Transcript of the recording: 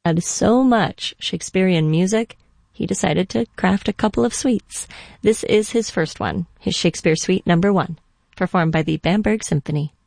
had so much Shakespearean music, he decided to craft a couple of suites. This is his first one, his Shakespeare Suite No. 1, performed by the Bamberg Symphony.